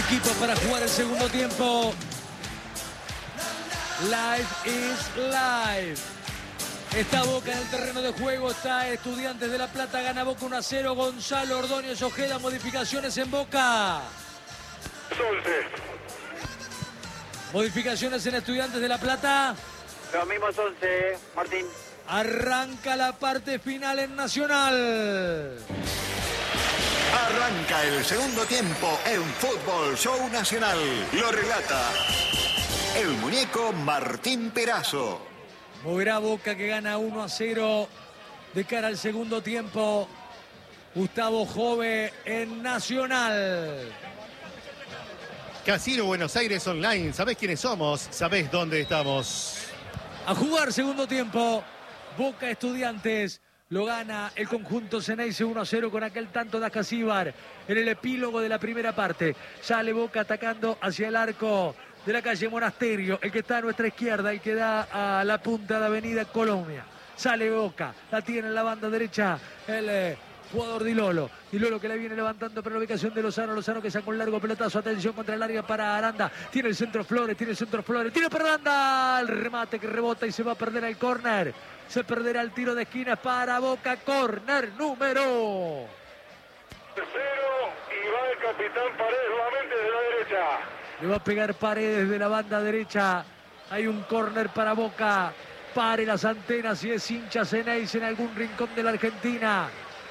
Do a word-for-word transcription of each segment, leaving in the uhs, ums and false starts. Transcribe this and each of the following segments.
equipos para jugar el segundo tiempo. Live is live. Está Boca en el terreno de juego, está Estudiantes de La Plata, gana Boca uno a cero. Gonzalo Ordóñez Ojeda, modificaciones en Boca. once. Modificaciones en Estudiantes de La Plata. Los mismos once, Martín. Arranca la parte final en Nacional. Arranca el segundo tiempo en Fútbol Show Nacional. Lo relata el muñeco Martín Perazo. Moverá Boca que gana uno a cero de cara al segundo tiempo. Gustavo Jove en Nacional. Casino Buenos Aires Online. ¿Sabés quiénes somos? ¿Sabés dónde estamos? A jugar segundo tiempo. Boca Estudiantes. Lo gana el conjunto Ceneice uno a cero con aquel tanto de Ascasíbar en el epílogo de la primera parte. Sale Boca atacando hacia el arco de la calle Monasterio, el que está a nuestra izquierda, el que da a la punta de Avenida Colombia. Sale Boca, la tiene en la banda derecha el eh, jugador Di Lolo. Di Lolo que la viene levantando para la ubicación de Lozano. Lozano que saca un largo pelotazo. Atención contra el área para Aranda. Tiene el centro Flores, tiene el centro Flores. Tiene para Aranda. El remate que rebota y se va a perder el córner. Se perderá el tiro de esquina para Boca. Córner número Cero y va el capitán Paredes nuevamente de la derecha. Le va a pegar Paredes de la banda derecha. Hay un córner para Boca. Pare las antenas y es hincha Ceneice en algún rincón de la Argentina.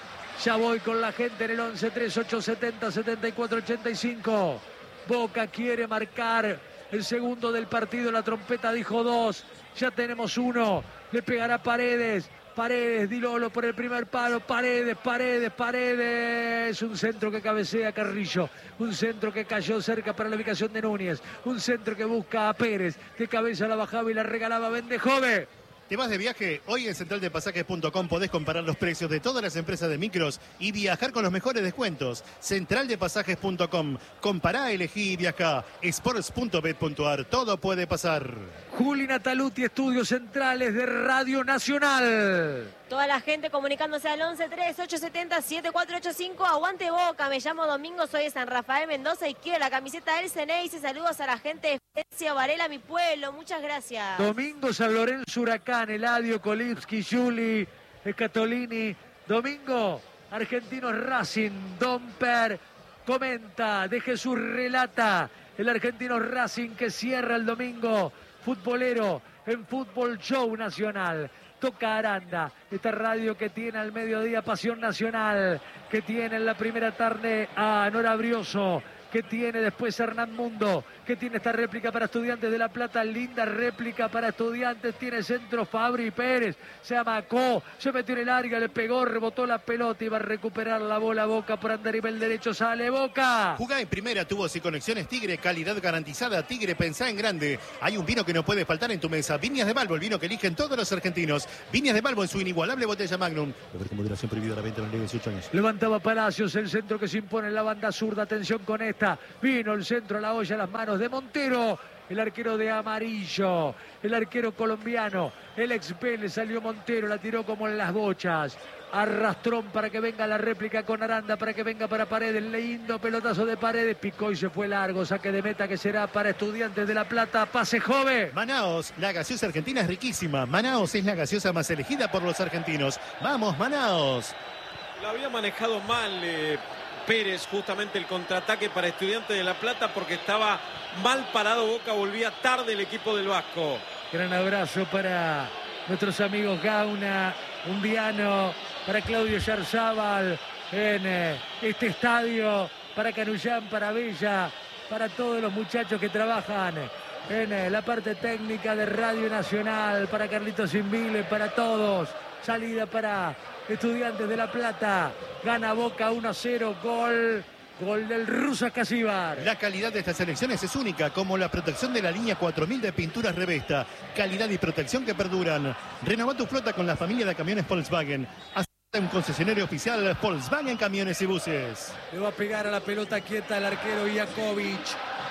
Ya voy con la gente en el once tres ocho setenta setenta y cuatro ochenta y cinco. Boca quiere marcar el segundo del partido. La trompeta dijo dos. Ya tenemos uno. Le pegará Paredes. Paredes, Di Lolo por el primer palo. Paredes, Paredes, Paredes. Un centro que cabecea Carrillo. Un centro que cayó cerca para la ubicación de Núñez. Un centro que busca a Pérez. De cabeza la bajaba y la regalaba Bendejove. ¿Te vas de viaje? Hoy en central de pasajes punto com podés comparar los precios de todas las empresas de micros y viajar con los mejores descuentos. central de pasajes punto com. Compará, elegí y viajá. sports punto bet punto ar. Todo puede pasar. Juli Nataluti, estudios centrales de Radio Nacional. Toda la gente comunicándose al once tres ocho setenta siete cuatro ocho cinco. Aguante Boca, me llamo Domingo, soy de San Rafael Mendoza y quiero la camiseta del Ceneice. Saludos a la gente de Florencia Varela, mi pueblo. Muchas gracias. Domingo, San Lorenzo, Huracán, Eladio, Kolipski, Juli, Scatolini. Domingo, Argentinos Racing, Domper comenta, de Jesús relata. El Argentinos Racing que cierra el domingo futbolero en Fútbol Show Nacional. Toca Aranda, esta radio que tiene al mediodía Pasión Nacional, que tiene en la primera tarde a Nora Brioso, que tiene después a Hernán Mundo, que tiene esta réplica para Estudiantes de La Plata, linda réplica para Estudiantes, tiene centro Fabri Pérez, se amacó, se metió en el área, le pegó, rebotó la pelota y va a recuperar la bola Boca por andarivel derecho, sale Boca. Jugá en primera, tubos y conexiones Tigre, calidad garantizada. Tigre, pensá en grande. Hay un vino que no puede faltar en tu mesa. Viñas de Balbo, el vino que eligen todos los argentinos. Viñas de Balbo en su inigualable botella Magnum. Beber con moderación, prohibido a la venta, menores de dieciocho años. Levantaba Palacios, el centro que se impone en la banda zurda, atención con esta. Vino el centro a la olla, a las manos de Montero, el arquero de amarillo, el arquero colombiano, el ex Vélez, salió Montero, la tiró como en las bochas. Arrastrón para que venga la réplica con Aranda, para que venga para Paredes, lindo pelotazo de Paredes, picó y se fue largo, saque de meta que será para Estudiantes de La Plata, pase Jove. Manaos, la gaseosa argentina es riquísima. Manaos es la gaseosa más elegida por los argentinos. ¡Vamos, Manaos! La había manejado mal eh, Pérez, justamente el contraataque para Estudiantes de La Plata, porque estaba mal parado Boca, volvía tarde el equipo del Vasco. Gran abrazo para nuestros amigos Gauna, Undiano, para Claudio Yarzábal en eh, este estadio, para Canullán, para Bella, para todos los muchachos que trabajan en eh, la parte técnica de Radio Nacional, para Carlitos Invile, para todos. Salida para Estudiantes de La Plata, gana Boca uno a cero, gol, gol del ruso Ascasíbar. La calidad de estas elecciones es única, como la protección de la línea cuatro mil de pinturas Revesta. Calidad y protección que perduran. Renová tu flota con la familia de camiones Volkswagen. Un concesionario oficial Volkswagen Camiones y Buses. Le va a pegar a la pelota quieta el arquero Iakovic.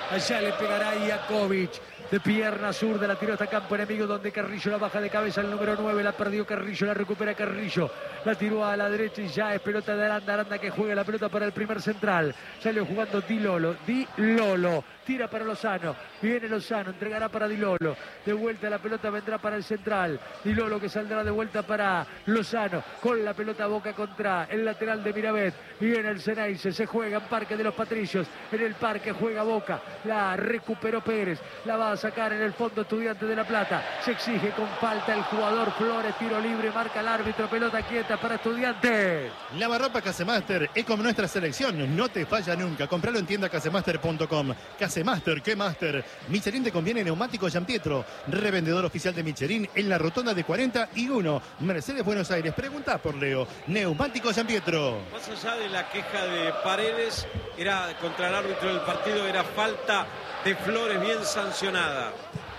Allá le pegará Iakovic. De pierna zurda, la tiró hasta campo enemigo, donde Carrillo la baja de cabeza, el número nueve, la perdió Carrillo, la recupera Carrillo, la tiró a la derecha y ya es pelota de Aranda, Aranda que juega la pelota para el primer central, salió jugando Di Lolo, Di Lolo, tira para Lozano, viene Lozano, entregará para Di Lolo, de vuelta la pelota vendrá para el central, Di Lolo que saldrá de vuelta para Lozano, con la pelota Boca contra el lateral de Mirabet, viene el Ceneice, se juega en Parque de los Patricios, en el Parque juega Boca, la recuperó Pérez, la va a sacar en el fondo Estudiantes de La Plata, se exige con falta el jugador Flores, tiro libre, marca el árbitro, pelota quieta para Estudiantes. Lavarropa Casemaster es como nuestra selección, no te falla nunca, compralo en tienda casemaster punto com. Casemaster, ¿qué master? Michelin te conviene neumático Giampietro, revendedor oficial de Michelin en la rotonda de cuarenta y uno, Mercedes Buenos Aires, pregunta por Leo, neumático Giampietro. Más allá de la queja de Paredes, era contra el árbitro del partido, era falta de Flores bien sancionada.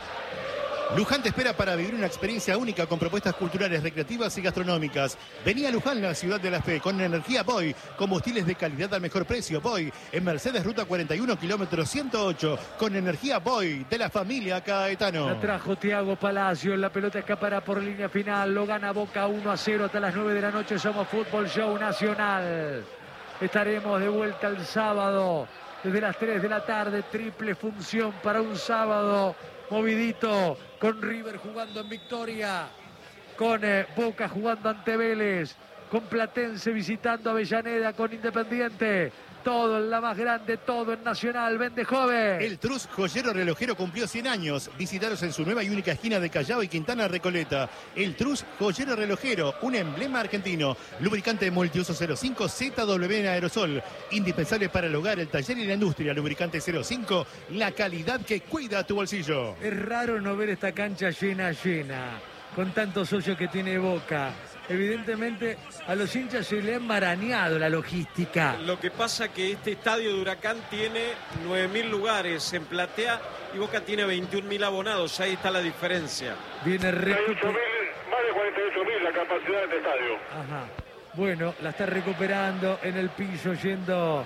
Luján te espera para vivir una experiencia única con propuestas culturales, recreativas y gastronómicas. Vení a Luján, la ciudad de la fe, con energía Boy, combustibles de calidad al mejor precio. Boy, en Mercedes, ruta cuarenta y uno, kilómetro ciento ocho, con energía Boy, de la familia Caetano. La trajo Thiago Palacio, la pelota escapará por línea final, lo gana Boca uno a cero hasta las nueve de la noche, somos Fútbol Show Nacional. Estaremos de vuelta el sábado, desde las tres de la tarde, triple función para un sábado movidito, con River jugando en Victoria, con eh, Boca jugando ante Vélez, con Platense visitando Avellaneda, con Independiente. Todo en la más grande, todo en Nacional, vende joven. El Trus Joyero Relojero cumplió cien años. Visitaros en su nueva y única esquina de Callao y Quintana Recoleta. El Trus Joyero Relojero, un emblema argentino. Lubricante multiuso cero cinco Z W en aerosol. Indispensable para el hogar, el taller y la industria. Lubricante cero cinco, la calidad que cuida tu bolsillo. Es raro no ver esta cancha llena, llena, con tantos socios que tiene Boca. Evidentemente a los hinchas se le ha enmarañado la logística. Lo que pasa que este estadio de Huracán tiene nueve mil lugares en platea y Boca tiene veintiún mil abonados. Ahí está la diferencia. Viene recuper... Más de cuarenta y ocho mil la capacidad de este estadio. Ajá. Bueno, la está recuperando en el piso, yendo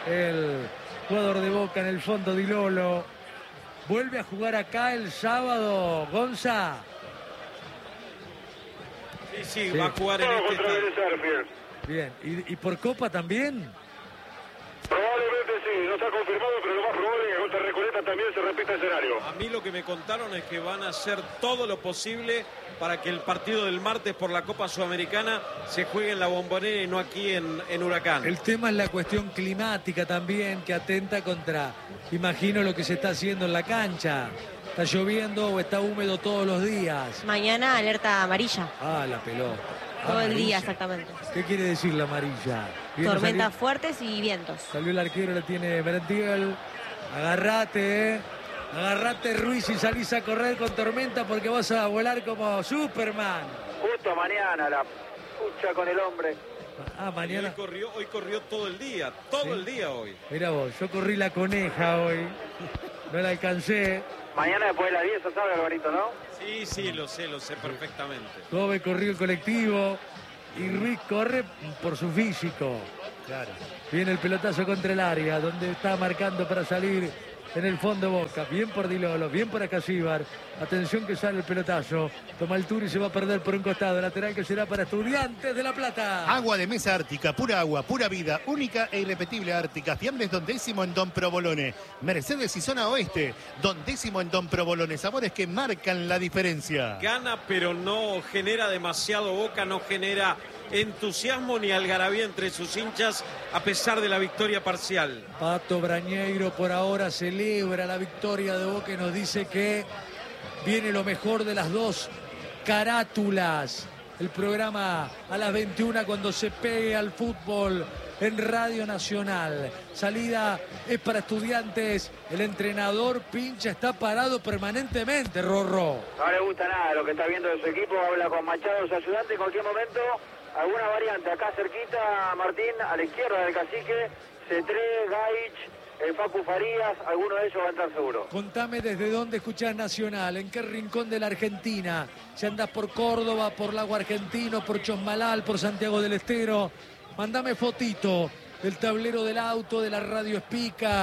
el jugador de Boca en el fondo, Di Lolo. Vuelve a jugar acá el sábado, Gonza. Sí, sí, Sí. va a jugar en No, este contra estadio. Vélez Sarsfield. Bien, ¿Y, y por Copa también? Probablemente sí, no está confirmado, pero lo más probable es que contra Recoleta también se repita el escenario. A mí lo que me contaron es que van a hacer todo lo posible para que el partido del martes por la Copa Sudamericana se juegue en la Bombonera y no aquí en, en Huracán. El tema es la cuestión climática también, que atenta contra, imagino, lo que se está haciendo en la cancha. ¿Está lloviendo o está húmedo todos los días? Mañana alerta amarilla. Ah, la pelota. Todo el Amarilla. día, exactamente. ¿Qué quiere decir la amarilla? Viene Tormentas saliendo- fuertes y vientos. Salió el arquero, la tiene Merentiel. Agarrate, eh. Agarrate, Ruiz, y salís a correr con tormenta porque vas a volar como Superman. Justo mañana, la pucha con el hombre. Ah, Y hoy mañana. corrió, hoy corrió todo el día, todo Sí. el día hoy. Mirá vos, yo corrí la coneja hoy. No la alcancé. Mañana después de las diez, ¿sabe, Alvarito, no? Sí, sí, lo sé, lo sé perfectamente. Gobe corrió el colectivo. Y Ruiz corre por su físico. Claro. Viene el pelotazo contra el área, donde está marcando para salir en el fondo Boca. Bien por Di Lolo, bien por Acasíbar. Atención que sale el pelotazo. Toma altura y se va a perder por un costado. Lateral que será para Estudiantes de La Plata. Agua de mesa Ártica, pura agua, pura vida, única e irrepetible Ártica. Fiambres Don Décimo en Don Provolone. Mercedes y Zona Oeste, Don Décimo en Don Provolone. Sabores que marcan la diferencia. Gana, pero no genera demasiado Boca, no genera entusiasmo ni algarabía entre sus hinchas a pesar de la victoria parcial. Pato Brañeiro por ahora celebra la victoria de Boca y nos dice que viene lo mejor de las dos carátulas. El programa a las veintiuna cuando se pegue al fútbol en Radio Nacional. Salida es para Estudiantes. El entrenador Pincha está parado permanentemente, Rorro. No le gusta nada lo que está viendo de su equipo. Habla con Machado, su ayudante. En cualquier momento, alguna variante. Acá cerquita, Martín, a la izquierda del cacique. Cetré, Gaich, el Facu Farías. Alguno de ellos va a estar seguro. Contame desde dónde escuchás Nacional, en qué rincón de la Argentina. Si andás por Córdoba, por Lago Argentino, por Chosmalal, por Santiago del Estero. Mandame fotito del tablero del auto, de la radio Espica,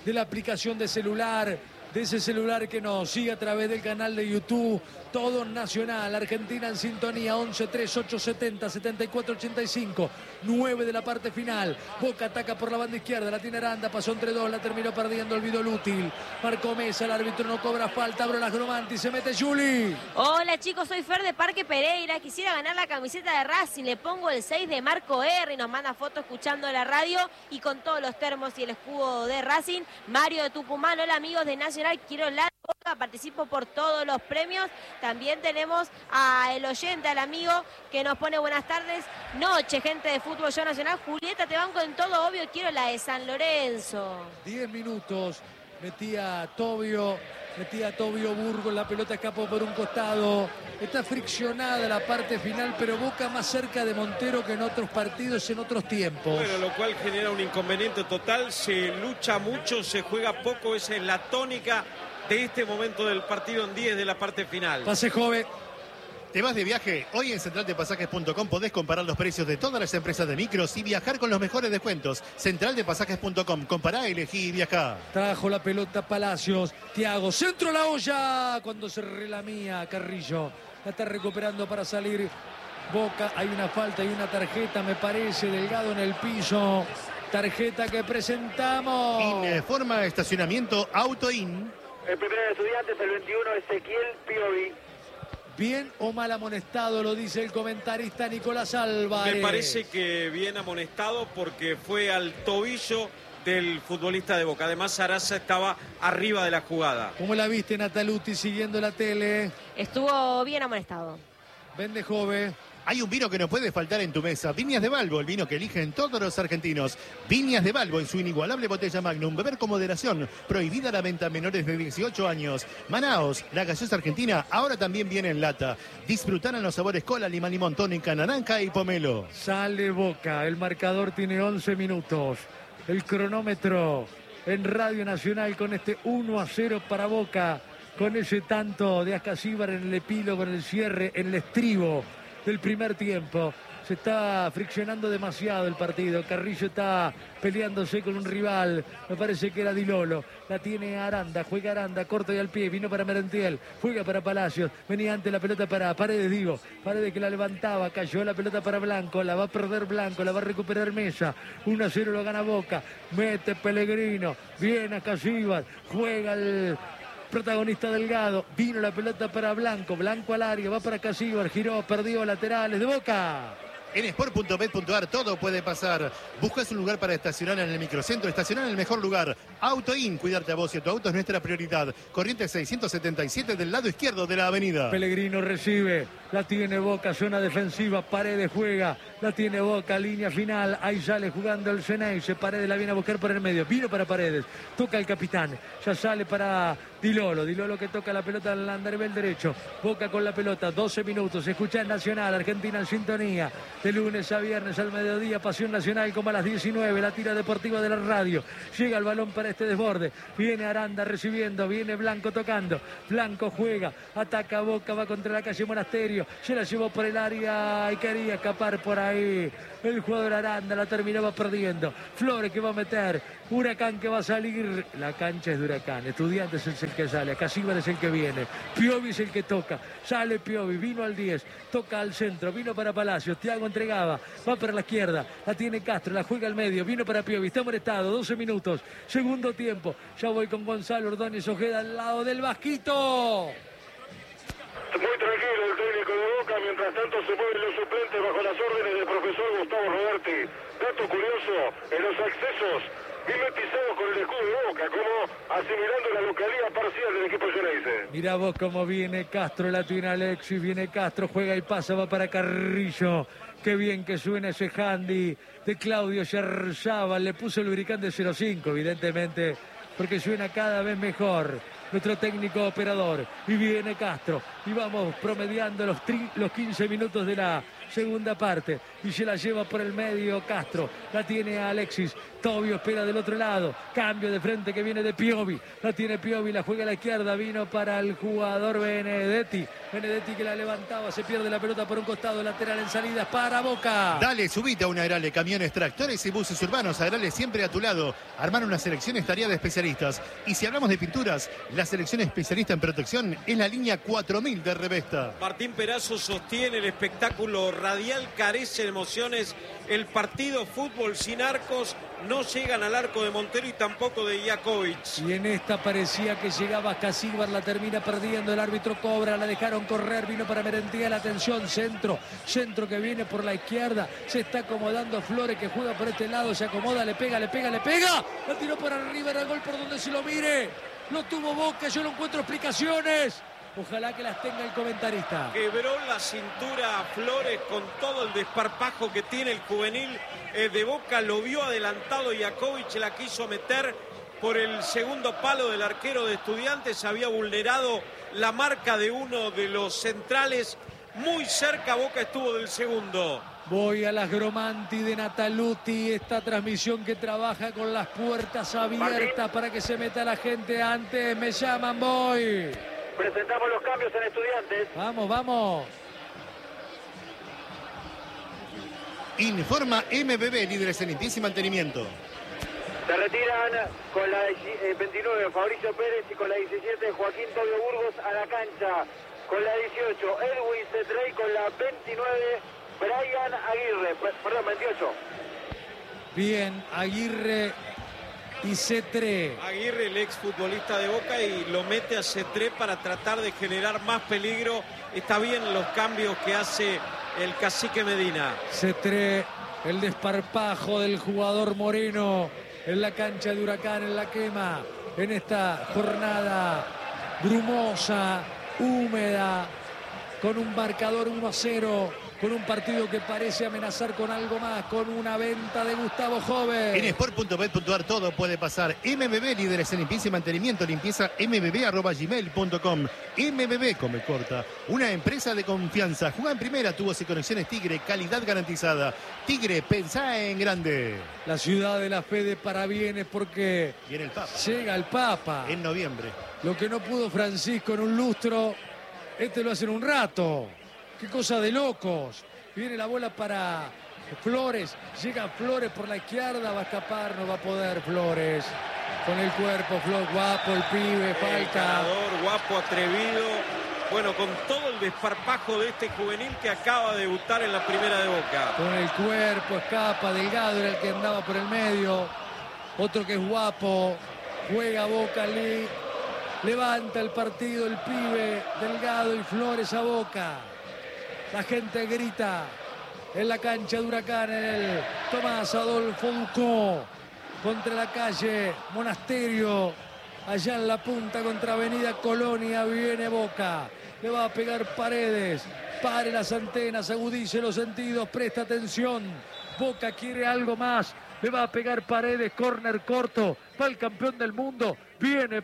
de la aplicación de celular, de ese celular que nos sigue a través del canal de YouTube. Todo Nacional, Argentina en sintonía, once tres ocho setenta setenta y cuatro ochenta y cinco, nueve de la parte final. Boca ataca por la banda izquierda, la tiene Aranda, pasó entre dos, la terminó perdiendo, olvidó el útil. Marcó Mesa, el árbitro no cobra falta, abro las Gromanti, se mete Juli. Hola chicos, soy Fer de Parque Pereira, quisiera ganar la camiseta de Racing, le pongo el seis de Marco R, nos manda fotos escuchando la radio y con todos los termos y el escudo de Racing. Mario de Tucumán, hola amigos de Nacional, quiero la Boca, participo por todos los premios. También tenemos al oyente, al amigo que nos pone buenas tardes, noche, gente de Fútbol Show Nacional. Julieta, te banco en todo, obvio, quiero la de San Lorenzo. diez minutos, metía Tobio, metía Tobio Burgo, la pelota escapó por un costado. Está friccionada la parte final, pero Boca más cerca de Montero que en otros partidos, en otros tiempos. Bueno, lo cual genera un inconveniente total, se lucha mucho, se juega poco, esa es la tónica de este momento del partido en diez de la parte final. Pase joven. ¿Te vas de viaje? Hoy en central de pasajes punto com podés comparar los precios de todas las empresas de micros y viajar con los mejores descuentos. central de pasajes punto com, compará, elegí y viajá. Trajo la pelota Palacios, Thiago, centro a la olla, cuando se relamía Carrillo. La está recuperando para salir Boca, hay una falta y una tarjeta, me parece, Delgado en el piso. Tarjeta que presentamos. Informa estacionamiento Autoin. El primero de Estudiantes, el veintiuno, Ezequiel Piovi. Bien o mal amonestado, lo dice el comentarista Nicolás Álvarez. Me parece que bien amonestado porque fue al tobillo del futbolista de Boca. Además, Sarasa estaba arriba de la jugada. ¿Cómo la viste, Nataluti, siguiendo la tele? Estuvo bien amonestado. Vende Jove. Hay un vino que no puede faltar en tu mesa. Viñas de Balbo, el vino que eligen todos los argentinos. Viñas de Balbo en su inigualable botella Magnum. Beber con moderación. Prohibida la venta a menores de dieciocho años. Manaos, la gaseosa argentina, ahora también viene en lata. Disfrutarán los sabores cola, limón, limón, tónica, naranja y pomelo. Sale Boca. El marcador tiene once minutos. El cronómetro en Radio Nacional con este uno a cero para Boca. Con ese tanto de Ascasíbar en el epílogo, en el cierre, en el estribo del primer tiempo. Se está friccionando demasiado el partido. Carrillo está peleándose con un rival. Me parece que era Di Lolo. La tiene Aranda. Juega Aranda. Corto y al pie. Vino para Merentiel. Juega para Palacios. Venía ante la pelota para Paredes, digo. Paredes que la levantaba. Cayó la pelota para Blanco. La va a perder Blanco. La va a recuperar Mesa. uno a cero lo gana Boca. Mete Pellegrino. Viene a Casíbar. Juega el protagonista Delgado, vino la pelota para Blanco, Blanco al área, va para Casíbar, giró, perdió, laterales de Boca. En sport punto bet punto ar todo puede pasar. Buscas un lugar para estacionar en el microcentro, estacionar en el mejor lugar. Autoin, cuidarte a vos y a tu auto es nuestra prioridad. Corriente seiscientos setenta y siete del lado izquierdo de la avenida. Pellegrino recibe, la tiene Boca, zona defensiva, Paredes juega, la tiene Boca, línea final, ahí sale jugando el Ceneice, Paredes la viene a buscar por el medio, vino para Paredes, toca el capitán, ya sale para Di Lolo, Di Lolo que toca la pelota al andarivel derecho, Boca con la pelota, doce minutos, escucha en Nacional, Argentina en sintonía, de lunes a viernes al mediodía, Pasión Nacional como a las diecinueve, la tira deportiva de la radio, llega el balón para este desborde, viene Aranda recibiendo, viene Blanco tocando, Blanco juega, ataca Boca, va contra la calle Monasterio, se la llevó por el área y quería escapar por ahí, el jugador Aranda la terminaba perdiendo, Flores que va a meter, Huracán que va a salir, la cancha es de Huracán, Estudiantes es el que sale, Casíbar es el que viene, Piovi es el que toca, sale Piovi, vino al diez, toca al centro, vino para Palacios, Thiago entregaba, va para la izquierda, la tiene Castro, la juega al medio, vino para Piovi, está molestado, doce minutos, segundo tiempo, ya voy con Gonzalo Ordóñez Ojeda al lado del Vasquito. Muy tranquilo el técnico de Boca, mientras tanto se mueven los suplentes bajo las órdenes del profesor Gustavo Roberti. Dato curioso, en los accesos mimetizados con el escudo de Boca, como asimilando la localidad parcial del equipo Ceneice. Mirá vos cómo viene Castro, la tiene Alexis, viene Castro, juega y pasa, va para Carrillo. Qué bien que suena ese handy de Claudio Yarzábal, le puso el lubricante cero cinco, evidentemente, porque suena cada vez mejor. nuestro técnico operador. Y viene Castro. Y vamos promediando los, tri, los quince minutos de la segunda parte. Y se la lleva por el medio Castro. La tiene Alexis. Tobio espera del otro lado. Cambio de frente que viene de Piovi. La tiene Piovi, la juega a la izquierda. Vino para el jugador Benedetti. Benedetti que la levantaba. Se pierde la pelota por un costado. Lateral en salidas para Boca. Dale, subite a una Agrale. Camiones, tractores y buses urbanos. Agrale siempre a tu lado. Armar una selección es tarea de especialistas. Y si hablamos de pinturas, la selección especialista en protección es la línea cuatro mil de Revesta. Martín Perazo sostiene el espectáculo radial, carece de emociones. El partido fútbol sin arcos, no llegan al arco de Montero y tampoco de Jakovic. Y en esta parecía que llegaba Casíbar, la termina perdiendo, el árbitro cobra, la dejaron correr, vino para Merentiel, la atención, centro, centro que viene por la izquierda, se está acomodando Flores que juega por este lado, se acomoda, le pega, le pega, le pega, la tiró por arriba, era gol por donde se lo mire, lo tuvo Boca, yo no encuentro explicaciones. Ojalá que las tenga el comentarista. Quebró la cintura a Flores con todo el desparpajo que tiene el juvenil eh, de Boca. Lo vio adelantado y Jakovic la quiso meter por el segundo palo del arquero de Estudiantes. Había vulnerado la marca de uno de los centrales. Muy cerca Boca estuvo del segundo. Voy a las Gromanti de Nataluti, esta transmisión que trabaja con las puertas abiertas para que se meta la gente antes. Me llaman, voy. Presentamos los cambios en Estudiantes. Vamos, vamos. Informa M B B, líderes en limpieza y mantenimiento. Se retiran con la veintinueve Fabricio Pérez y con la diecisiete Joaquín Tobio Burgos a la cancha. Con la dieciocho Edwin Cetrey, con la veintinueve Brian Aguirre, perdón, veintiocho. Bien, Aguirre y Cetré. Aguirre, el exfutbolista de Boca, y lo mete a Cetré para tratar de generar más peligro. Está bien los cambios que hace el cacique Medina. Cetré, el desparpajo del jugador moreno en la cancha de Huracán, en la quema, en esta jornada brumosa, húmeda, con un marcador uno a cero. Con un partido que parece amenazar con algo más, con una venta de Gustavo Joven. En sport punto bet punto ar todo puede pasar. M B B, líderes en limpieza y mantenimiento, limpieza m b b arroba gmail punto com. M B B, come corta, una empresa de confianza. Juega en primera, tubos y conexiones Tigre, calidad garantizada. Tigre, pensá en grande. La ciudad de la fe de parabienes porque viene el Papa. Llega el Papa. En noviembre. Lo que no pudo Francisco en un lustro, este lo hace en un rato. Qué cosa de locos. Viene la bola para Flores. Llega Flores por la izquierda. Va a escapar, no va a poder Flores. Con el cuerpo, Flores, guapo, el pibe, falta. El guapo, atrevido. Bueno, con todo el desparpajo de este juvenil que acaba de debutar en la primera de Boca. Con el cuerpo, escapa, Delgado era el que andaba por el medio. Otro que es guapo. Juega Boca League. Levanta el partido el pibe, Delgado y Flores a Boca. La gente grita en la cancha de Huracán, en el Tomás Adolfo Ducó, contra la calle Monasterio, allá en la punta contra Avenida Colonia. Viene Boca, le va a pegar Paredes, pare las antenas, agudice los sentidos, presta atención. Boca quiere algo más, le va a pegar Paredes, córner corto, va el campeón del mundo. Viene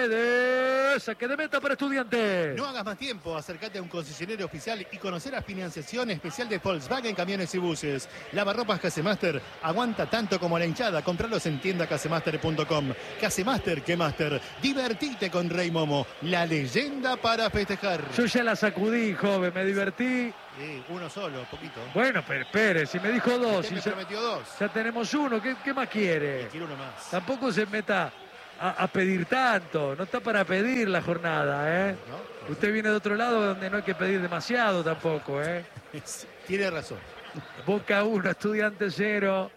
Paredes, saque de meta para Estudiantes. No hagas más tiempo, acércate a un concesionario oficial y conocer la financiación especial de Volkswagen Camiones y Buses. Lavarropas Casemaster aguanta tanto como la hinchada. Compralos en tienda casemaster punto com. Casemaster, que Master. Divertite con Rey Momo, la leyenda para festejar. Yo ya la sacudí, joven, me divertí. Sí, uno solo, poquito. Bueno, pero espere, si me dijo dos. Usted me si prometió dos. Ya tenemos uno, ¿qué, qué más quiere? Quiero uno más. Tampoco se meta a, a pedir tanto, no está para pedir la jornada, ¿eh? ¿No? Usted viene de otro lado donde no hay que pedir demasiado tampoco, ¿eh? Tiene razón. Boca uno, Estudiantes cero.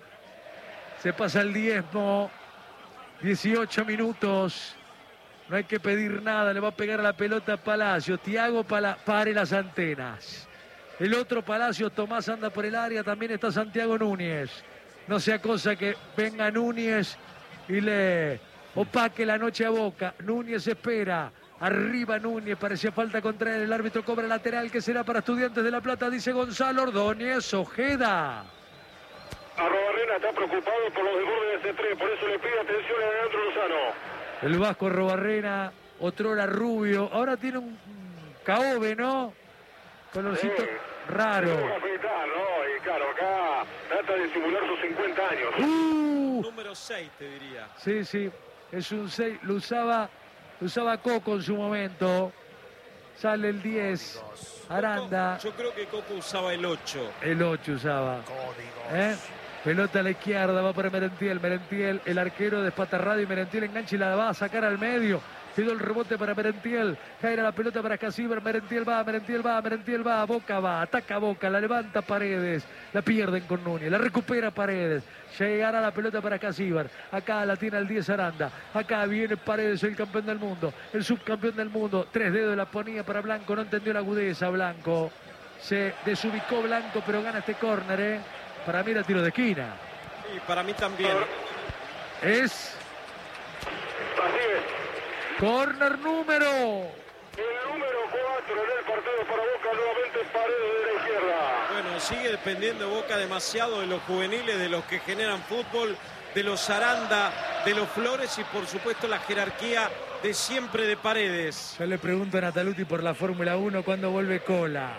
Se pasa el diezmo. dieciocho minutos. No hay que pedir nada, le va a pegar a la pelota a Palacio. Thiago Pala, pare las antenas. El otro Palacio, Tomás anda por el área, también está Santiago Núñez. No sea cosa que venga Núñez y le opaque la noche a Boca. Núñez espera, arriba Núñez, parecía falta contra él. El árbitro cobra lateral que será para Estudiantes de La Plata, dice Gonzalo Ordóñez. Ojeda. Arrobarrena está preocupado por los desbordes de C tres, por eso le pide atención a Leandro Lozano. El Vasco Arrobarrena otrora rubio, ahora tiene un caobe, ¿no? Colorcito Sí. raro. Se tuvo que afeitar, ¿no? Y claro, acá trata de simular sus cincuenta años. Uh, Número seis, te diría. sí, sí, es un seis, lo usaba, lo usaba Coco en su momento. Sale el diez, Aranda, Coco, yo creo que Coco usaba el ocho. el ocho usaba. ¿Eh? Pelota a la izquierda, va para Merentiel, Merentiel, el arquero despatarrado y Merentiel engancha y la va a sacar al medio. Quedó el rebote para Merentiel, cae la pelota para Casíbar, Merentiel va, Merentiel va, Merentiel va, Boca va, ataca Boca, la levanta Paredes, la pierden con Núñez, la recupera Paredes, llegará la pelota para Casíbar, acá la tiene el diez Aranda, acá viene Paredes, el campeón del mundo, el subcampeón del mundo, tres dedos la ponía para Blanco, no entendió la agudeza Blanco, se desubicó Blanco pero gana este córner, ¿eh? Para mí era tiro de esquina. Sí, para mí también. Es Así es. córner número. El número cuatro en el partido para Boca, nuevamente Paredes de la izquierda. Bueno, sigue dependiendo de Boca demasiado de los juveniles, de los que generan fútbol, de los Aranda, de los Flores y por supuesto la jerarquía de siempre de Paredes. Yo le pregunto a Nataluti por la Fórmula uno cuándo vuelve Cola.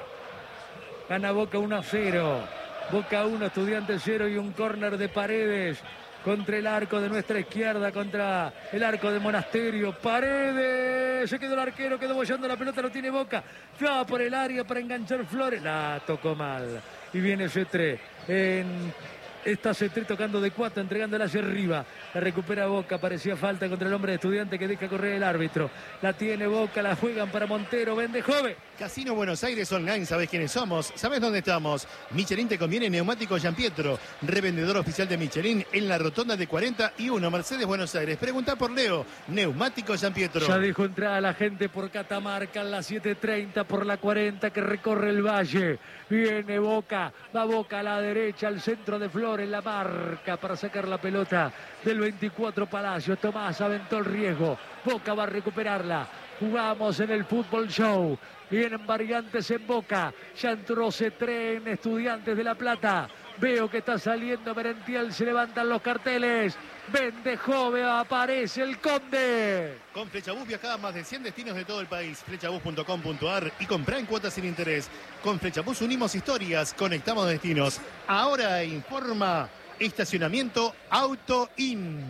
Gana Boca uno a cero. Boca uno, Estudiantes cero y un córner de Paredes contra el arco de nuestra izquierda, contra el arco de Monasterio. Paredes, se quedó el arquero, quedó bollando la pelota, lo tiene Boca. Va por el área para enganchar Flores. La tocó mal. Y viene Cetré. En... Está Cetré tocando de cuatro, entregándola hacia arriba. La recupera Boca, parecía falta contra el hombre de Estudiante que deja correr el árbitro. La tiene Boca, la juegan para Montero, vende joven. Casino Buenos Aires Online, ¿sabés quiénes somos? ¿Sabés dónde estamos? Michelin te conviene Neumáticos Giampietro, revendedor oficial de Michelin en la rotonda de cuarenta y uno, Mercedes, Buenos Aires. Pregunta por Leo, Neumáticos Giampietro. Ya dejó entrar a la gente por Catamarca en la siete treinta, por la cuarenta que recorre el valle. Viene Boca, va Boca a la derecha, al centro de Flores, la marca para sacar la pelota del veinticuatro Palacio. Tomás aventó el riesgo, Boca va a recuperarla. Jugamos en el Fútbol Show. Vienen variantes en Boca. Ya entró Cetré en Estudiantes de La Plata. Veo que está saliendo Merentiel. Se levantan los carteles. Vende joven, aparece el Conde. Con Flechabús viajá a más de cien destinos de todo el país. Flechabús punto com punto a r y comprá en cuotas sin interés. Con Flechabús unimos historias, conectamos destinos. Ahora informa Estacionamiento Auto In.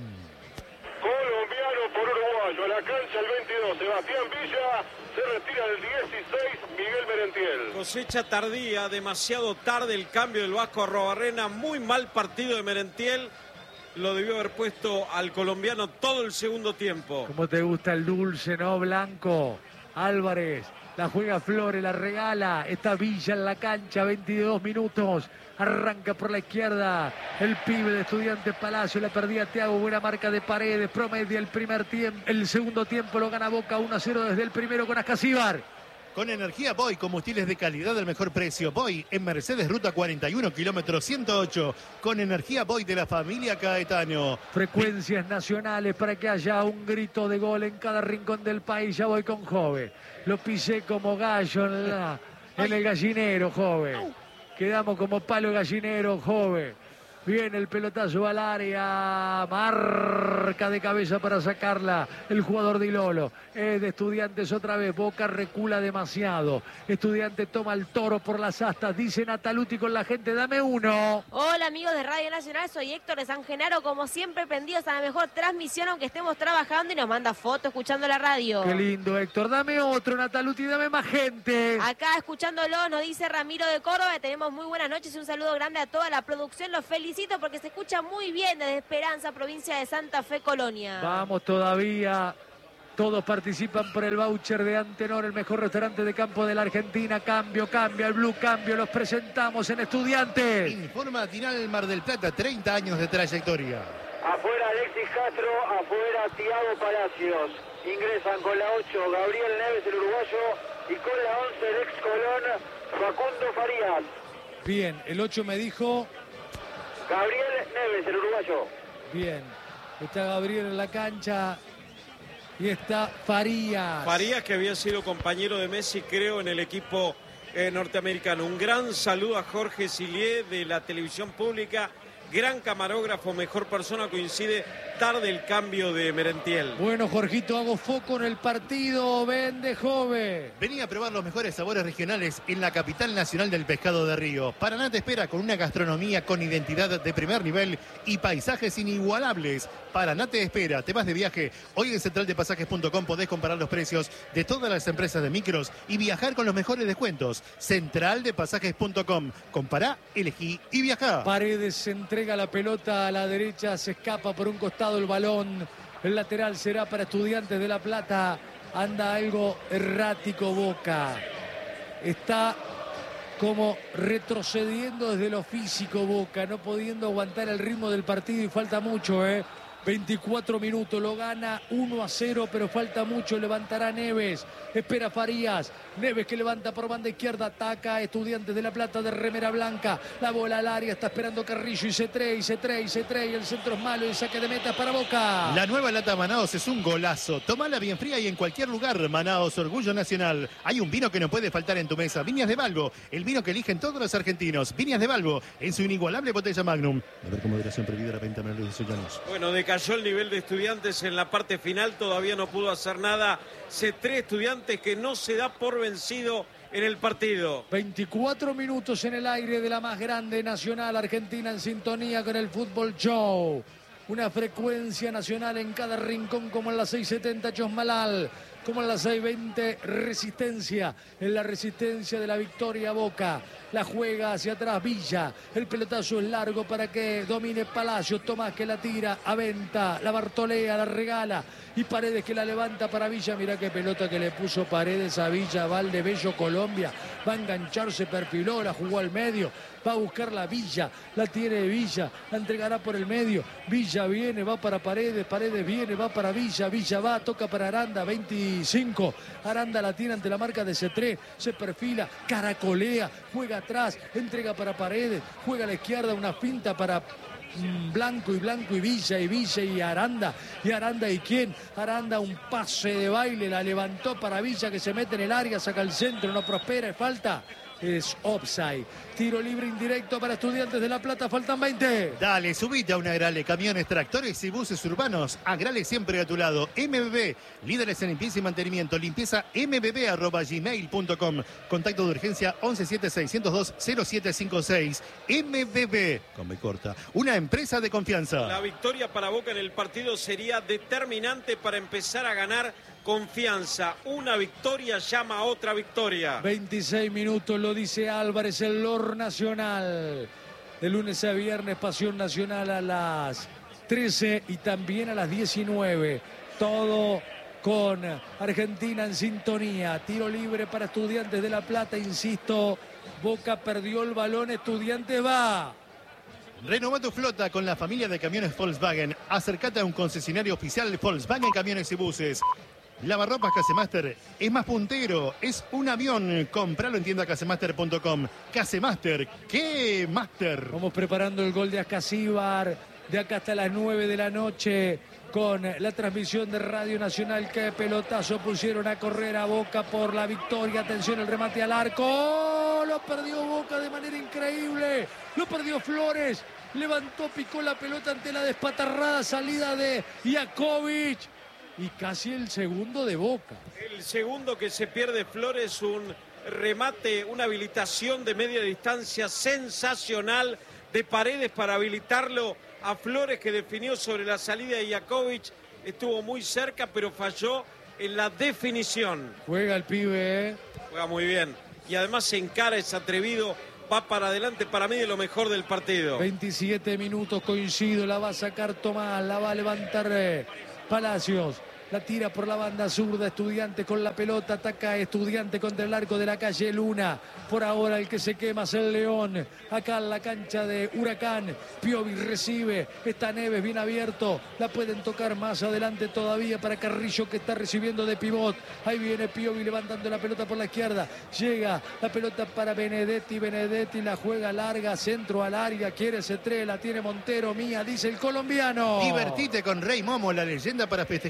Colombiano por uruguayo, a la cancha el veintidós, Sebastián Villa, se retira el dieciséis, Miguel Merentiel. Cosecha tardía, demasiado tarde el cambio del Vasco Arrobarrena, muy mal partido de Merentiel. Lo debió haber puesto al colombiano todo el segundo tiempo. Como te gusta el dulce, ¿no, Blanco? Álvarez, la juega Flores, la regala. Está Villa en la cancha, veintidós minutos. Arranca por la izquierda el pibe de Estudiantes Palacio. La perdía Thiago, buena marca de Paredes. Promedia el primer tiempo. El segundo tiempo lo gana Boca uno a cero desde el primero con Ascasíbar. Con energía Boy, combustibles de calidad al mejor precio. Boy en Mercedes, ruta cuarenta y uno, kilómetro ciento ocho. Con energía Boy de la familia Caetano. Frecuencias nacionales para que haya un grito de gol en cada rincón del país. Ya voy con Jove. Lo pisé como gallo en, la, en el gallinero, Jove. Quedamos como palo gallinero, Jove. Viene el pelotazo al área, marca de cabeza para sacarla el jugador de Ilolo. Es de Estudiantes otra vez, Boca recula demasiado. Estudiantes toma el toro por las astas, dice Nataluti con la gente, dame uno. Hola amigos de Radio Nacional, soy Héctor de San Genaro, como siempre prendidos a la mejor transmisión aunque estemos trabajando y nos manda fotos escuchando la radio. Qué lindo, Héctor, dame otro, Nataluti, dame más gente. Acá escuchándolo nos dice Ramiro de Córdoba, tenemos muy buenas noches y un saludo grande a toda la producción, los felicito porque se escucha muy bien desde Esperanza, provincia de Santa Fe, Colonia. Vamos todavía, todos participan por el voucher de Antenor, el mejor restaurante de campo de la Argentina. Cambio, cambia, el Blue Cambio, los presentamos en Estudiantes. Informa Tinal Mar del Plata, treinta años de trayectoria. Afuera Alexis Castro, afuera Thiago Palacios. Ingresan con la ocho Gabriel Neves, el uruguayo, y con la once el ex Colón, Facundo Farías. Bien, el ocho me dijo... Gabriel Neves, el uruguayo. Bien, está Gabriel en la cancha y está Farías. Farías, que había sido compañero de Messi, creo, en el equipo eh, norteamericano. Un gran saludo a Jorge Silié de la televisión pública, gran camarógrafo, mejor persona, coincide tarde el cambio de Merentiel. Bueno, Jorgito, hago foco en el partido. Vende Jove. Venía a probar los mejores sabores regionales en la capital nacional del pescado de río. Paraná te espera con una gastronomía con identidad de primer nivel y paisajes inigualables. Paraná te espera. Te vas de viaje. Hoy en central de pasajes punto com podés comparar los precios de todas las empresas de micros y viajar con los mejores descuentos. central de pasajes punto com. Compará, elegí y viajá. Paredes se entrega la pelota a la derecha. Se escapa por un costado el balón. El lateral será para Estudiantes de La Plata. Anda algo errático Boca. Está como retrocediendo desde lo físico Boca, no pudiendo aguantar el ritmo del partido y falta mucho, ¿eh? veinticuatro minutos, lo gana uno a cero, pero falta mucho, levantará Neves, espera Farías, Neves que levanta por banda izquierda, ataca a Estudiantes de La Plata de remera blanca, la bola al área, está esperando Carrillo y se trae, y se trae, y se trae, el centro es malo y saque de meta para Boca. La nueva lata Manaos es un golazo, tomala bien fría y en cualquier lugar. Manaos, orgullo nacional. Hay un vino que no puede faltar en tu mesa, Viñas de Balbo, el vino que eligen todos los argentinos. Viñas de Balbo, en su inigualable botella Magnum. A ver con moderación prohibida la venta menores de dieciocho años. Bueno, de cayó el nivel de Estudiantes en la parte final, todavía no pudo hacer nada. C tres Estudiantes que no se da por vencido en el partido. veinticuatro minutos en el aire de la más grande nacional argentina en sintonía con el Fútbol Show. Una frecuencia nacional en cada rincón como en la seiscientos setenta Chosmalal, como en la seiscientos veinte Resistencia, en la resistencia de la victoria Boca. La juega hacia atrás Villa, el pelotazo es largo para que domine Palacio, Tomás que la tira, aventa, la Bartolea, la regala y Paredes que la levanta para Villa. Mirá qué pelota que le puso Paredes a Villa, Valdebello, Colombia, va a engancharse, perfiló, la jugó al medio, va a buscar la Villa, la tiene Villa, la entregará por el medio, Villa viene, va para Paredes, Paredes viene, va para Villa, Villa va, toca para Aranda, veinticinco, Aranda la tiene ante la marca de C tres, se perfila, caracolea, juega atrás, entrega para Paredes, juega a la izquierda, una finta para Blanco y Blanco y Villa y Villa y Aranda y Aranda y quién, Aranda un pase de baile, la levantó para Villa que se mete en el área, saca el centro, no prospera, es falta. Es offside. Tiro libre indirecto para Estudiantes de La Plata. Faltan veinte. Dale, subite a una Agrale. Camiones, tractores y buses urbanos. Agrale siempre a tu lado. M B B. Líderes en limpieza y mantenimiento. Limpieza m b b arroba gmail punto com. Contacto de urgencia once siete seiscientos dos cero siete cinco seis. M B B. Con B corta. Una empresa de confianza. La victoria para Boca en el partido sería determinante para empezar a ganar confianza. Una victoria llama a otra victoria. veintiséis minutos, lo dice Álvarez, el Lor Nacional. De lunes a viernes, Pasión Nacional a las trece y también a las diecinueve. Todo con Argentina en sintonía. Tiro libre para Estudiantes de La Plata, insisto. Boca perdió el balón, Estudiantes va. Renová tu flota con la familia de camiones Volkswagen. Acércate a un concesionario oficial de Volkswagen Camiones y Buses. Lavarropas Casemaster es más puntero, es un avión. Compralo en tienda casemaster punto com. Casemaster, ¿qué Master? Vamos preparando el gol de Ascasíbar de acá hasta las nueve de la noche con la transmisión de Radio Nacional. Qué pelotazo pusieron a correr a Boca por la victoria. Atención, el remate al arco. ¡Oh! Lo perdió Boca de manera increíble. Lo perdió Flores. Levantó, picó la pelota ante la despatarrada salida de Jakovic. Y casi el segundo de Boca. El segundo que se pierde Flores, un remate, una habilitación de media distancia sensacional de Paredes para habilitarlo a Flores, que definió sobre la salida de Jakovic. Estuvo muy cerca, pero falló en la definición. Juega el pibe, ¿eh? Juega muy bien. Y además se encara, es atrevido, va para adelante, para mí de lo mejor del partido. veintisiete minutos, coincido, la va a sacar Tomás, la va a levantar eh, Palacios. La tira por la banda zurda, Estudiante con la pelota, ataca Estudiante contra el arco de la calle Luna. Por ahora el que se quema es el León. Acá en la cancha de Huracán, Piovi recibe, está Neves bien abierto, la pueden tocar más adelante todavía para Carrillo que está recibiendo de pivot. Ahí viene Piovi levantando la pelota por la izquierda, llega la pelota para Benedetti, Benedetti la juega larga, centro al área, quiere C tres, la tiene Montero, mía, dice el colombiano. Divertite con Rey Momo, la leyenda para festejar, fiambre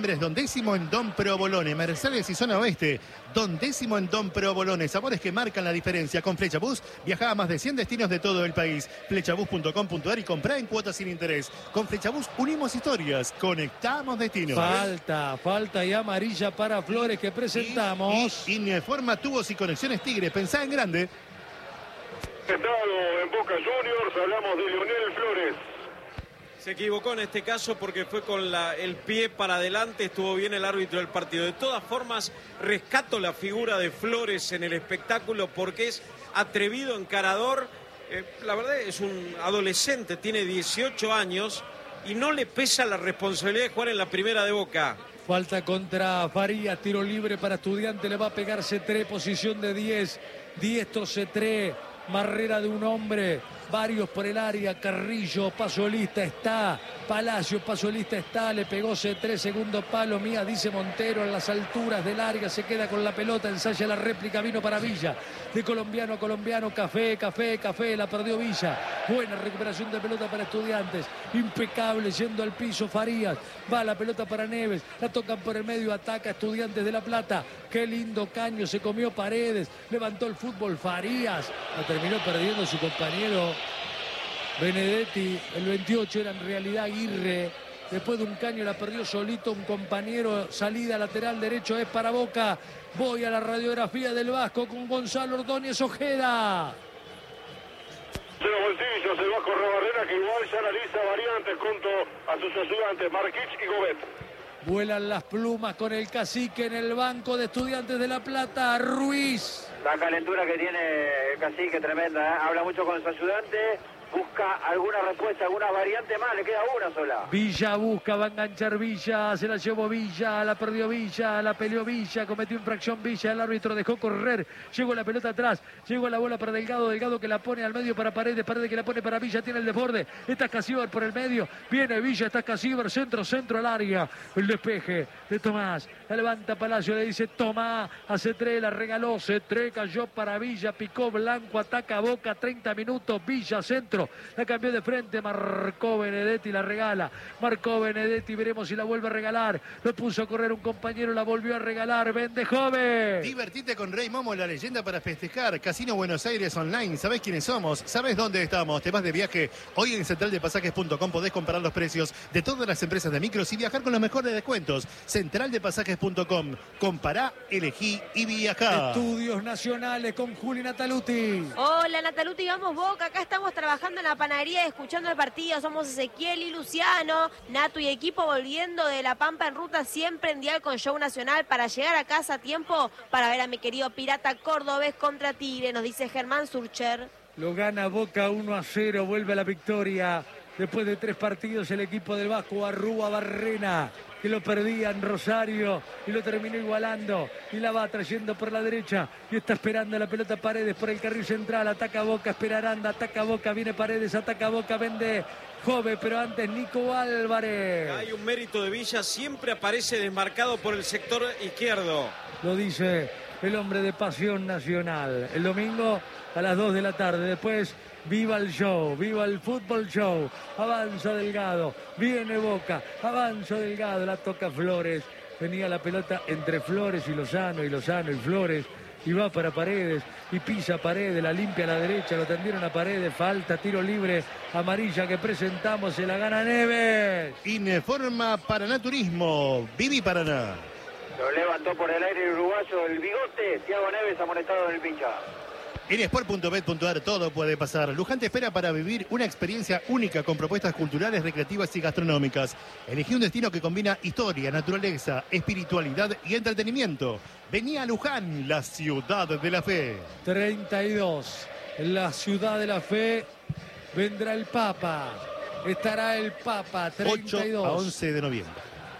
noviembre es Don Décimo en Don Provolone, Mercedes y Zona Oeste. Don Décimo en Don Provolone, sabores que marcan la diferencia. Con Flechabús viaja a más de cien destinos de todo el país. Flechabús punto com punto a r y comprá en cuotas sin interés. Con Flechabús unimos historias, conectamos destinos. Falta, falta y amarilla para Flores que presentamos. Y, y, Ineforma Tubos y Conexiones Tigre, pensá en grande. Estado en Boca Juniors, hablamos de Leonel Flores. Se equivocó en este caso porque fue con la, el pie para adelante, estuvo bien el árbitro del partido. De todas formas, rescato la figura de Flores en el espectáculo porque es atrevido, encarador. Eh, la verdad es un adolescente, tiene dieciocho años y no le pesa la responsabilidad de jugar en la primera de Boca. Falta contra Farías, tiro libre para Estudiante, le va a pegar Cetré, posición de diez. Diestro Cetré, barrera de un hombre. Varios por el área, Carrillo, Pasolista está, Palacio, Pasolista está, le pegó Cetré, segundo palo, Mía, dice Montero, en las alturas del área, se queda con la pelota, ensaya la réplica, vino para Villa, de colombiano a colombiano, Café, Café, Café, la perdió Villa, buena recuperación de pelota para Estudiantes, impecable, yendo al piso Farías, va la pelota para Neves, la tocan por el medio, ataca Estudiantes de La Plata, qué lindo caño, se comió Paredes, levantó el fútbol Farías, la terminó perdiendo su compañero Benedetti, el veintiocho era en realidad Aguirre, después de un caño la perdió solito un compañero, salida lateral derecho es para Boca, voy a la radiografía del Vasco con Gonzalo Ordóñez Ojeda. Cero bolsillos, el Vasco Robarrena que igual ya analiza variantes junto a sus ayudantes Marquich y Gobet. Vuelan las plumas con el cacique en el banco de Estudiantes de La Plata, Ruiz. La calentura que tiene el cacique tremenda, ¿eh? Habla mucho con su ayudante, busca alguna respuesta, alguna variante más, le queda una sola. Villa busca, va a enganchar Villa, se la llevó Villa, la perdió Villa, la peleó Villa, cometió infracción Villa, el árbitro dejó correr, llegó la pelota atrás, llegó la bola para Delgado, Delgado que la pone al medio para Paredes, Paredes que la pone para Villa, tiene el desborde, está Casíbar por el medio, viene Villa, está Casíbar, centro, centro al área, el despeje de Tomás, la levanta Palacio, le dice Tomás, a Cetré, la regaló, Cetré cayó para Villa, picó Blanco, ataca Boca, treinta minutos, Villa, centro, la cambió de frente, marcó Benedetti, la regala, marcó Benedetti, veremos si la vuelve a regalar, lo puso a correr un compañero, la volvió a regalar, vende joven. Divertite con Rey Momo, la leyenda para festejar, Casino Buenos Aires Online, ¿sabés quiénes somos? ¿Sabés dónde estamos? Te vas de viaje, hoy en central de pasajes punto com podés comparar los precios de todas las empresas de micros y viajar con los mejores descuentos, central de pasajes punto com, compará, elegí y viajá. Estudios Nacionales con Juli Nataluti. Hola Nataluti, vamos Boca, acá estamos trabajando en la panadería, escuchando el partido, somos Ezequiel y Luciano, Natu y equipo volviendo de La Pampa en ruta siempre en dial con Show Nacional para llegar a casa a tiempo para ver a mi querido Pirata Cordobés contra Tigre, nos dice Germán Surcher. Lo gana Boca uno a cero, vuelve a la victoria. Después de tres partidos el equipo del Vasco Arrúa Barrena, que lo perdía en Rosario y lo terminó igualando y la va trayendo por la derecha y está esperando la pelota Paredes por el carril central, ataca Boca, espera Aranda, ataca Boca, viene Paredes, ataca Boca, vende Jove, pero antes Nico Álvarez. Hay un mérito de Villa, siempre aparece desmarcado por el sector izquierdo. Lo dice el hombre de Pasión Nacional. El domingo a las dos de la tarde, después viva el show, viva el fútbol show, avanza Delgado, viene Boca, avanza Delgado, la toca Flores, venía la pelota entre Flores y Lozano, y Lozano y Flores, y va para Paredes, y pisa Paredes, la limpia a la derecha, lo tendieron a Paredes, falta, tiro libre, amarilla que presentamos, se la gana Neves. Ineforma Paraná Turismo, Vivi Paraná. Lo levantó por el aire el uruguayo, el bigote, Thiago Neves amonestado en el pincha. En sport punto bet punto a r todo puede pasar. Luján te espera para vivir una experiencia única con propuestas culturales, recreativas y gastronómicas. Elegí un destino que combina historia, naturaleza, espiritualidad y entretenimiento. Vení a Luján, la ciudad de la fe. treinta y dos, en la ciudad de la fe vendrá el Papa. Estará el Papa, treinta y dos. ocho a once de noviembre.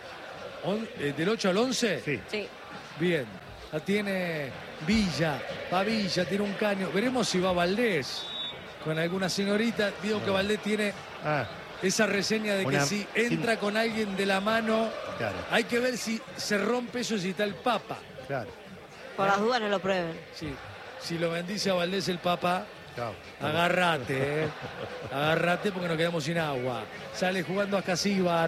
On, eh, ¿Del ocho al once? Sí. Sí. Bien, la tiene Villa, va Villa, tiene un caño. Veremos si va Valdés con alguna señorita. Digo que Valdés tiene Ah, esa reseña de que Una- si entra con alguien de la mano, claro, hay que ver si se rompe eso, si está el Papa. claro. Por las dudas no lo prueben. Sí, si lo bendice a Valdés el Papa, Chao. agarrate, eh. Agarrate porque nos quedamos sin agua. Sale jugando a Casíbar.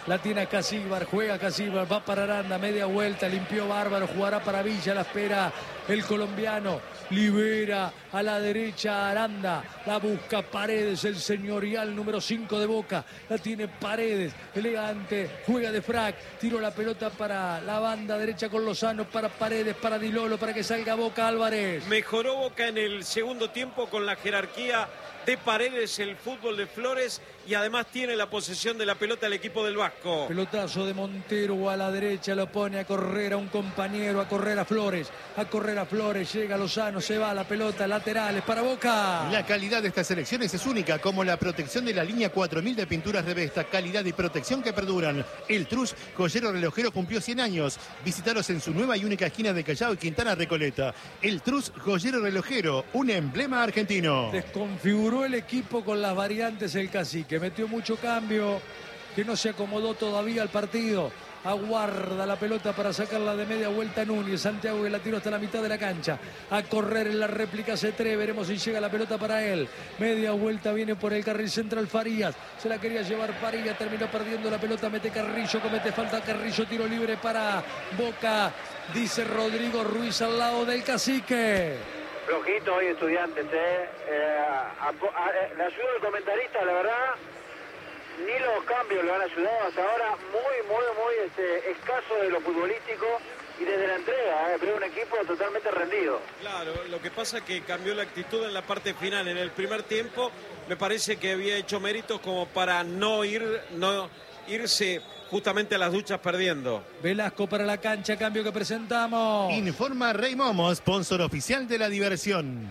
La tiene Casíbar, juega Casíbar, va para Aranda, media vuelta, limpió Bárbaro, jugará para Villa, la espera el colombiano, libera a la derecha Aranda, la busca Paredes, el señorial número cinco de Boca, la tiene Paredes, elegante, juega de frac, tiró la pelota para la banda derecha con Lozano, para Paredes, para Di Lolo, para que salga Boca. Álvarez. Mejoró Boca en el segundo tiempo con la jerarquía de Paredes, el fútbol de Flores, y además tiene la posesión de la pelota el equipo del Vasco. Pelotazo de Montero a la derecha, lo pone a correr a un compañero, a correr a Flores, a correr a Flores, llega Lozano, se va la pelota, laterales para Boca. La calidad de estas selecciones es única, como la protección de la línea cuatro mil de pinturas de Vesta, calidad y protección que perduran. El Trus, joyero relojero, cumplió cien años. Visítalos en su nueva y única esquina de Callao y Quintana Recoleta. El Trus, joyero relojero, un emblema argentino. Desconfiguró el equipo con las variantes el Cacique, metió mucho cambio, que no se acomodó todavía al partido. Aguarda la pelota para sacarla de media vuelta Núñez. Santiago, que la tiró hasta la mitad de la cancha. A correr en la réplica Cetré. Veremos si llega la pelota para él. Media vuelta viene por el carril central Farías. Se la quería llevar Farías. Terminó perdiendo la pelota. Mete Carrillo. Comete falta Carrillo. Tiro libre para Boca. Dice Rodrigo Ruiz al lado del Cacique. Flojito hoy Estudiantes, ¿eh? eh a, a, a, le ayudó el comentarista, la verdad. Ni los cambios lo han ayudado hasta ahora, muy, muy, muy este, escaso de lo futbolístico y desde la entrega, ¿eh? Pero un equipo totalmente rendido. Claro, lo que pasa es que cambió la actitud en la parte final. En el primer tiempo me parece que había hecho méritos como para no ir, no irse justamente a las duchas perdiendo. Velasco para la cancha, cambio que presentamos. Informa Rey Momo, sponsor oficial de la diversión.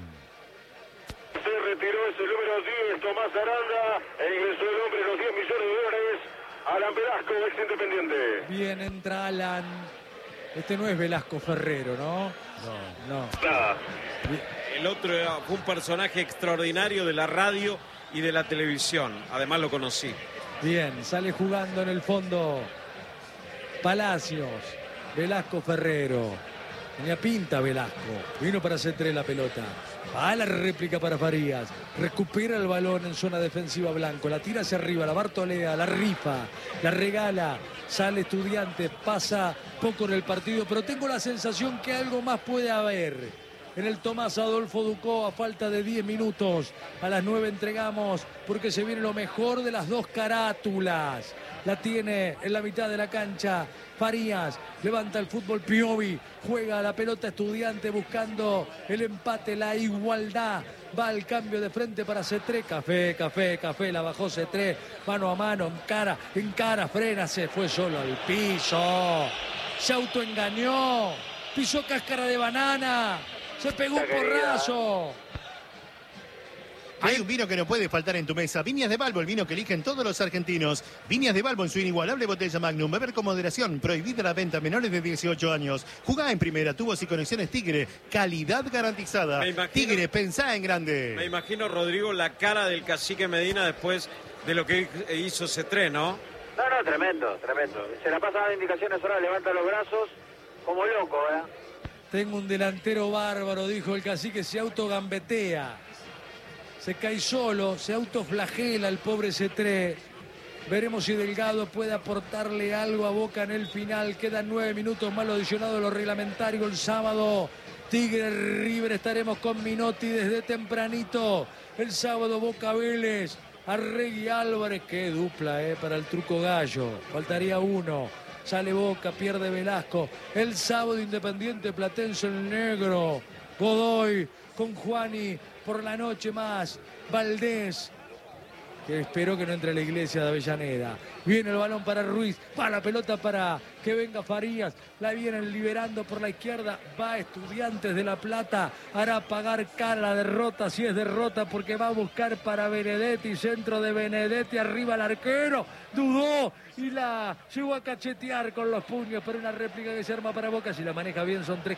Se retiró ese número diez, Tomás Aranda, e ingresó el hombre de los diez millones de dólares, Alan Velasco, ex Independiente. Bien, entra Alan. Este no es Velasco Ferrero, ¿no? No, no. Nada. El otro era, fue un personaje extraordinario de la radio y de la televisión. Además lo conocí. Bien, sale jugando en el fondo Palacios. Velasco Ferrero. Tenía pinta Velasco. Vino para Cetré la pelota. Va a la réplica para Farías. Recupera el balón en zona defensiva Blanco. La tira hacia arriba. La Bartolea. La rifa. La regala. Sale Estudiante. Pasa poco en el partido. Pero tengo la sensación que algo más puede haber. En el Tomás Adolfo Ducó, a falta de diez minutos. A las nueve entregamos porque se viene lo mejor de las dos carátulas. La tiene en la mitad de la cancha Farías, levanta el fútbol Piovi, juega la pelota Estudiante buscando el empate, la igualdad. Va al cambio de frente para Cetré. Café, café, café, la bajó Cetré. Mano a mano, encara, encara, frena, se fue solo al piso. Se autoengañó, pisó cáscara de banana. Se pegó un porrazo. Hay un vino que no puede faltar en tu mesa. Viñas de Balbo, el vino que eligen todos los argentinos. Viñas de Balbo en su inigualable botella Magnum. Beber con moderación. Prohibida la venta a menores de dieciocho años. Jugá en primera. Tubos y conexiones Tigre. Calidad garantizada. Imagino, Tigre, pensá en grande. Me imagino, Rodrigo, la cara del Cacique Medina después de lo que hizo Cetré, ¿no? No, no, tremendo, tremendo. Se la pasa dando indicaciones ahora, levanta los brazos como loco, ¿eh? Tengo un delantero bárbaro, dijo el Cacique, se autogambetea. Se cae solo, se autoflagela el pobre Cetré. Veremos si Delgado puede aportarle algo a Boca en el final. Quedan nueve minutos más lo adicionado de lo reglamentario el sábado. Tigre River, estaremos con Minotti desde tempranito. El sábado Boca Vélez, Arregui Álvarez. Qué dupla eh, para el Truco Gallo. Faltaría uno. Sale Boca, pierde Velasco. El sábado Independiente Platense el negro. Godoy con Juani por la noche más. Valdés, que espero que no entre a la iglesia de Avellaneda. Viene el balón para Ruiz. Va la pelota para que venga Farías. La vienen liberando por la izquierda. Va Estudiantes de La Plata. Hará pagar cara la derrota, si es derrota, porque va a buscar para Benedetti. Centro de Benedetti. Arriba el arquero. Dudó y la llegó a cachetear con los puños. Pero una réplica que se arma para Boca. Si la maneja bien son tres